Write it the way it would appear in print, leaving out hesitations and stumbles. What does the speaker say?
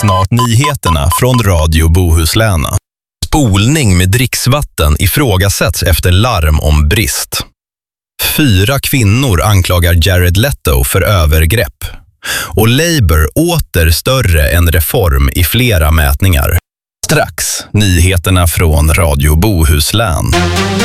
Snart nyheterna från Radio Bohuslän. Spolning med dricksvatten ifrågasätts efter larm om brist. 4 kvinnor anklagar Jared Leto för övergrepp. Och Labour åter större än reform i flera mätningar. Strax nyheterna från Radio Bohuslän.